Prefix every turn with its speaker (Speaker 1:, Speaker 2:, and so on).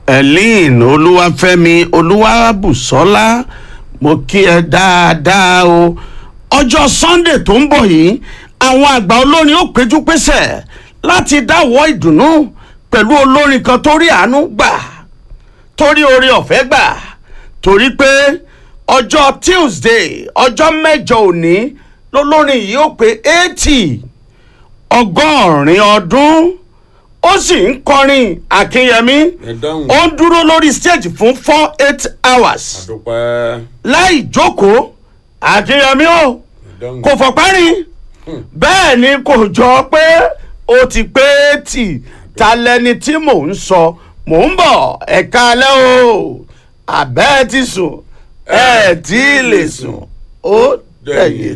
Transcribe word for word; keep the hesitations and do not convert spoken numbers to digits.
Speaker 1: Helen Olúwafẹ́mi Olúwabùsọ́lá mo kí ẹ dáadáa o. Ọjọ́ Sunday tó ń bọ̀ yìí àwọn àgbà olórin ó péjú pésẹ̀ láti dáwọ́ ìdùnnú pẹ̀lú olórin kan tó rí àánú gbà torí oore ọ̀fẹ́ gbà torí pé ọjọ́ Tuesday ọjọ́ mẹ́jọ òní lolórin yìí ó pé eighty ọgọ́rin ọdún ó sì ń kọrin Akínyẹmí ó ń dúró lórí stage fún four eight hours láì jókòó. Akínyẹmí ó kò fọ̀párin bẹ́ẹ̀ ni kò jọ pé ó ti pé tì ta lẹni tí mò ń sọ mò ń bọ̀ ẹ̀ka alẹ́ o àbẹ́ẹ̀ ti sùn ẹ̀ tí ì lè sùn ó dẹ̀yìn.